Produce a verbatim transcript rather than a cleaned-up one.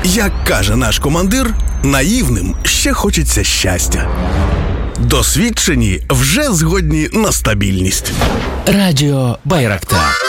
Як каже наш командир, наївним ще хочеться щастя. Досвідчені вже згодні на стабільність. Радіо Байрактар.